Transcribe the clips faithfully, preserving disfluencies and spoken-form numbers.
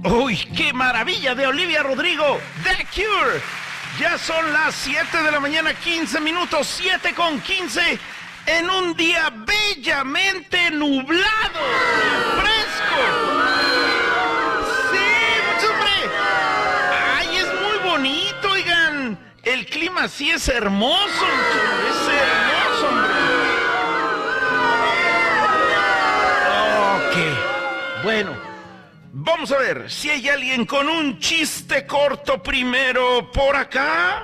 ¡Uy, qué maravilla de Olivia Rodrigo! The Cure. Ya son las siete de la mañana, quince minutos, siete con quince, en un día bellamente nublado y fresco. ¡Sí, mucho hombre! ¡Ay, es muy bonito, oigan! El clima sí es hermoso, es hermoso, hombre. Ok, bueno. Vamos a ver si hay alguien con un chiste corto primero por acá.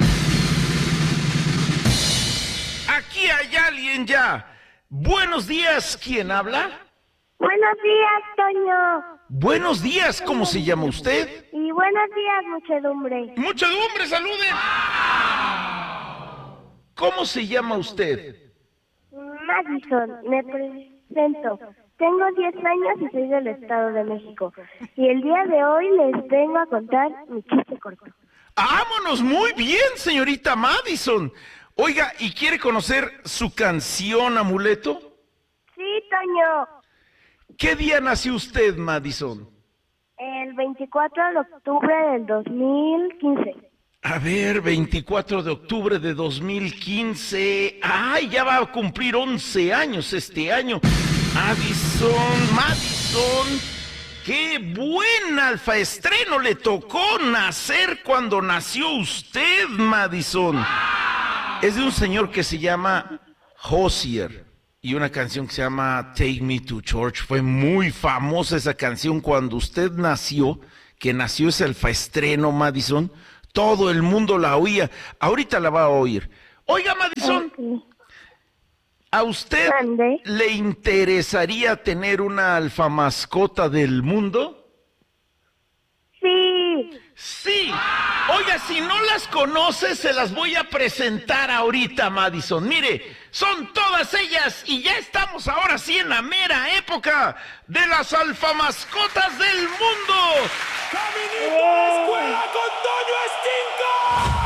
Aquí hay alguien ya. Buenos días, ¿quién habla? Buenos días, Toño. Buenos días, ¿cómo se llama usted? Y buenos días, muchedumbre. ¡Muchedumbre, saluden! ¿Cómo se llama usted? Madison, me presento. Tengo diez años y soy del Estado de México. Y el día de hoy les vengo a contar mi chiste corto. ¡Vámonos! Muy bien, señorita Madison. Oiga, ¿y quiere conocer su canción, Amuleto? Sí, Toño. ¿Qué día nació usted, Madison? El veinticuatro de octubre del dos mil quince. A ver, veinticuatro de octubre de dos mil quince. ¡Ay, ya va a cumplir once años este año! Madison, Madison, qué buen alfaestreno le tocó nacer cuando nació usted, Madison. Es de un señor que se llama Hozier y una canción que se llama Take Me to Church. Fue muy famosa esa canción cuando usted nació, que nació ese alfaestreno, Madison. Todo el mundo la oía. Ahorita la va a oír. Oiga, Madison. Okay. ¿A usted ¿Mande? le interesaría tener una alfamascota del mundo? Sí. Sí. Oiga, si no las conoce, se las voy a presentar ahorita, Madison. Mire, son todas ellas y ya estamos ahora sí en la mera época de las alfamascotas del mundo. ¡Caminito a la escuela con Toño Estinca!